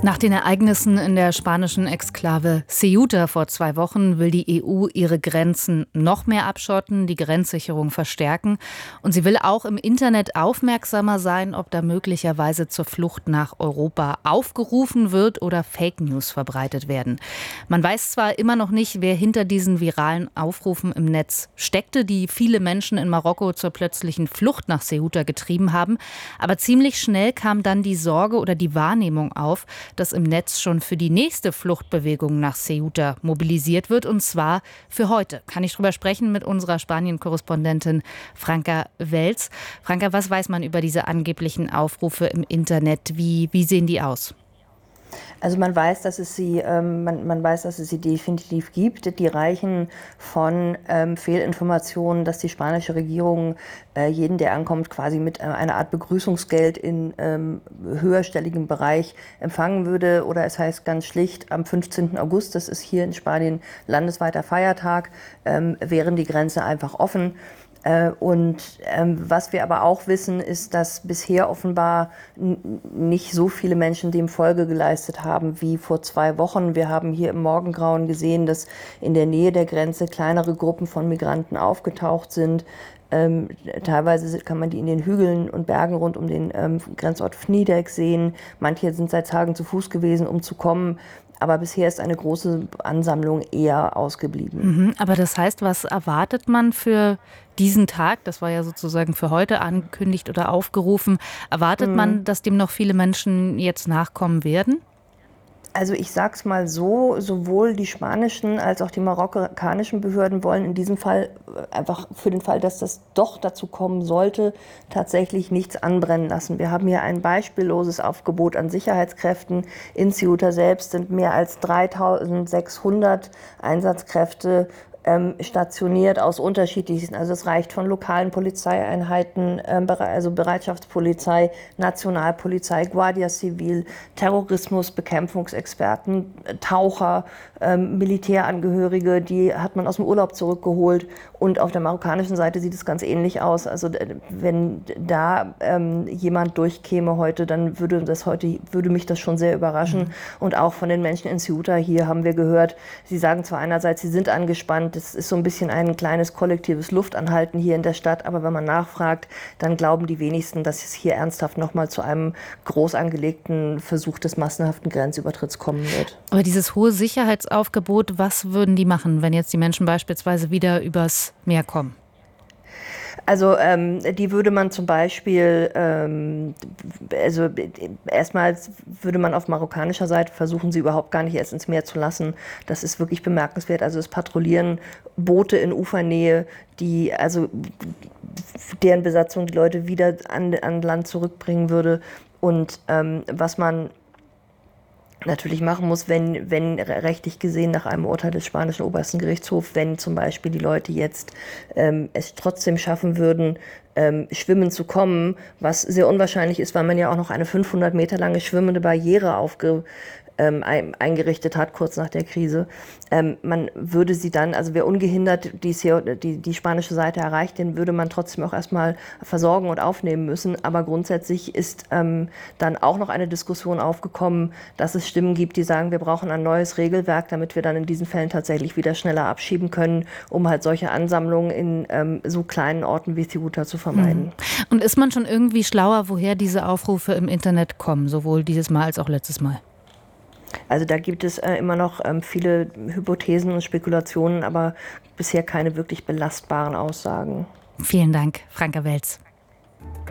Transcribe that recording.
Nach den Ereignissen in der spanischen Exklave Ceuta vor 2 Wochen will die EU ihre Grenzen noch mehr abschotten, die Grenzsicherung verstärken. Und sie will auch im Internet aufmerksamer sein, ob da möglicherweise zur Flucht nach Europa aufgerufen wird oder Fake News verbreitet werden. Man weiß zwar immer noch nicht, wer hinter diesen viralen Aufrufen im Netz steckte, die viele Menschen in Marokko zur plötzlichen Flucht nach Ceuta getrieben haben. Aber ziemlich schnell kam dann die Sorge oder die Wahrnehmung auf, dass im Netz schon für die nächste Fluchtbewegung nach Ceuta mobilisiert wird, und zwar für heute. Kann ich drüber sprechen mit unserer Spanien-Korrespondentin Franca Welz. Franca, was weiß man über diese angeblichen Aufrufe im Internet? Wie sehen die aus? Also man weiß, dass es sie definitiv gibt. Die reichen von Fehlinformationen, dass die spanische Regierung jeden, der ankommt, quasi mit einer Art Begrüßungsgeld in höherstelligem Bereich empfangen würde. Oder es heißt ganz schlicht, am 15. August, das ist hier in Spanien landesweiter Feiertag, wären die Grenzen einfach offen. Was wir aber auch wissen, ist, dass bisher offenbar nicht so viele Menschen dem Folge geleistet haben wie vor 2 Wochen. Wir haben hier im Morgengrauen gesehen, dass in der Nähe der Grenze kleinere Gruppen von Migranten aufgetaucht sind. Teilweise kann man die in den Hügeln und Bergen rund um den Grenzort Fnideq sehen. Manche sind seit Tagen zu Fuß gewesen, um zu kommen. Aber bisher ist eine große Ansammlung eher ausgeblieben. Aber das heißt, was erwartet man für diesen Tag? Das war ja sozusagen für heute angekündigt oder aufgerufen. Erwartet man, dass dem noch viele Menschen jetzt nachkommen werden? Also ich sag's mal so, sowohl die spanischen als auch die marokkanischen Behörden wollen in diesem Fall einfach für den Fall, dass das doch dazu kommen sollte, tatsächlich nichts anbrennen lassen. Wir haben hier ein beispielloses Aufgebot an Sicherheitskräften. In Ceuta selbst sind mehr als 3.600 Einsatzkräfte stationiert aus unterschiedlichsten, also es reicht von lokalen Polizeieinheiten, also Bereitschaftspolizei, Nationalpolizei, Guardia Civil, Terrorismusbekämpfungsexperten, Taucher, Militärangehörige, die hat man aus dem Urlaub zurückgeholt, und auf der marokkanischen Seite sieht es ganz ähnlich aus. Also wenn da jemand durchkäme heute, dann würde mich das schon sehr überraschen. Und auch von den Menschen in Ceuta hier haben wir gehört, sie sagen zwar einerseits, sie sind angespannt, das ist so ein bisschen ein kleines kollektives Luftanhalten hier in der Stadt. Aber wenn man nachfragt, dann glauben die wenigsten, dass es hier ernsthaft nochmal zu einem groß angelegten Versuch des massenhaften Grenzübertritts kommen wird. Aber dieses hohe Sicherheitsaufgebot, was würden die machen, wenn jetzt die Menschen beispielsweise wieder übers Meer kommen? Also die würde man zum Beispiel, erstmals würde man auf marokkanischer Seite versuchen, sie überhaupt gar nicht erst ins Meer zu lassen. Das ist wirklich bemerkenswert. Also es patrouillieren Boote in Ufernähe, deren Besatzung die Leute wieder an Land zurückbringen würde. Und was man natürlich machen muss, wenn rechtlich gesehen nach einem Urteil des spanischen obersten Gerichtshofs, wenn zum Beispiel die Leute jetzt es trotzdem schaffen würden, schwimmen zu kommen, was sehr unwahrscheinlich ist, weil man ja auch noch eine 500 Meter lange schwimmende Barriere eingerichtet hat, kurz nach der Krise. Man würde sie dann, also wer ungehindert die spanische Seite erreicht, den würde man trotzdem auch erstmal versorgen und aufnehmen müssen. Aber grundsätzlich ist dann auch noch eine Diskussion aufgekommen, dass es Stimmen gibt, die sagen, wir brauchen ein neues Regelwerk, damit wir dann in diesen Fällen tatsächlich wieder schneller abschieben können, um halt solche Ansammlungen in so kleinen Orten wie Ceuta zu vermeiden. Und ist man schon irgendwie schlauer, woher diese Aufrufe im Internet kommen, sowohl dieses Mal als auch letztes Mal? Also da gibt es immer noch viele Hypothesen und Spekulationen, aber bisher keine wirklich belastbaren Aussagen. Vielen Dank, Franca Welz.